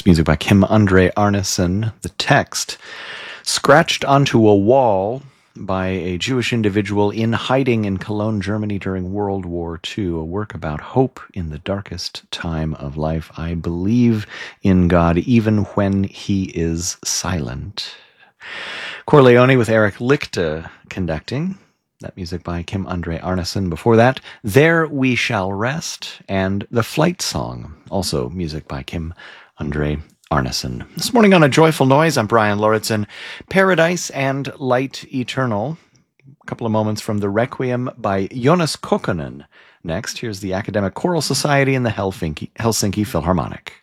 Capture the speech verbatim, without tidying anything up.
It's music by Kim André Arneson. The text, scratched onto a wall by a Jewish individual in hiding in Cologne, Germany during World War Two, a work about hope in the darkest time of life. I believe in God even when he is silent. Corleone with Eric Lichte conducting. That music by Kim André Arneson. Before that, There We Shall Rest, and The Flight Song, also music by Kim André Arneson. This morning on A Joyful Noise, I'm Brian Lauritsen. Paradise and Light Eternal. A couple of moments from the Requiem by Jonas Kokkonen. Next, here's the Academic Choral Society and the Helsinki, Helsinki Philharmonic.